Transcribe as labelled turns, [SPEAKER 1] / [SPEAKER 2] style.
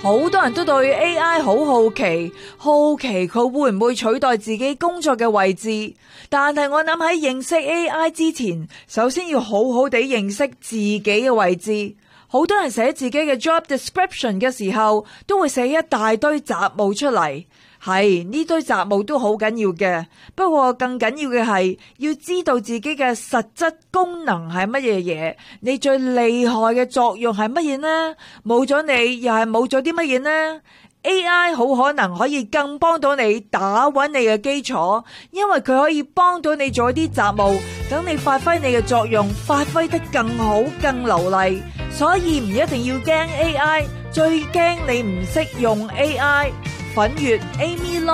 [SPEAKER 1] 好多人都對 AI 好好奇佢會唔會取代自己工作嘅位置。但係我諗喺認識 AI 之前，首先要好好地認識自己嘅位置。好多人寫自己嘅 job description 嘅時候，都會寫一大堆雜務出嚟。係，呢堆雜務都好緊要嘅，不過更緊要嘅係要知道自己嘅實質功能係乜嘢嘢，你最厲害嘅作用係乜嘢呢？冇咗你又係冇咗啲乜嘢呢？ AI 好可能可以更幫到你打穩你嘅基礎，因為佢可以幫到你做一啲雜務，等你發揮你嘅作用，發揮得更好更流利。所以唔一定要驚 AI， 最驚你唔識用 AI。粉月 Amy